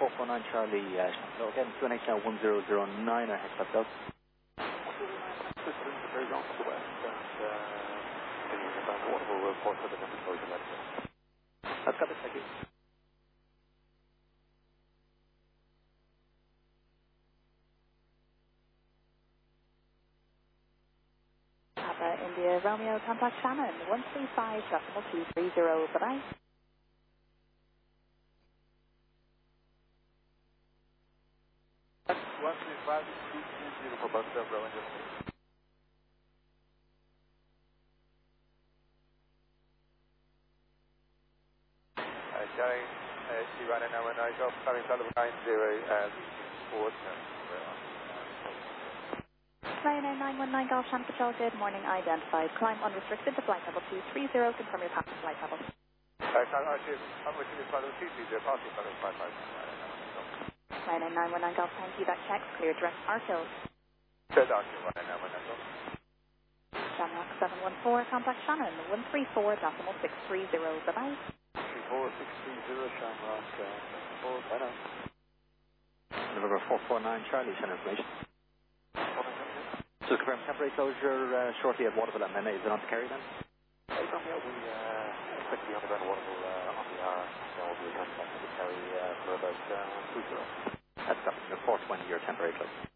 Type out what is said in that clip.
449 Charlie, so again, 2NH now 1009, I have that. Very long to the west, and continuing about waterfall report for the number exposure left. That's got it, thank you. Papa India Romeo, contact Shannon, 135.230, bye-bye. That's 135.230 for Buster Romeo. Showing Shirana now and I got coming Sullivan 90 forward. Ryanair 919 Golf Shan Patrol, good morning, identified. Climb unrestricted to flight level 230, confirm your passing flight level. I'm wishing this flight level 230, passing flight level 55. Ryanair 919 Golf Tank, UBAC checks, clear direct Arkhill. Third Arkhill, Ryanair 919 Golf. Shamrock 714, contact Shannon, 134.630, bye-bye. 34630 Shamrock 714, bye now. November 449 Charlie, send information. So confirm temporary closure shortly at Waterville and then is it on to Kerry then? We expect to be on the ground Waterville on the hour, then we'll be returning back to the Kerry for about 2-0. That's got the 420 your temporary close.